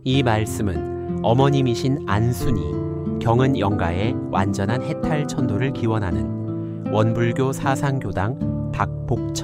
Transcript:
이 말씀은 어머님이신 안순이 경은 영가의 완전한 해탈 천도를 기원하는 원불교 사상교당 박복천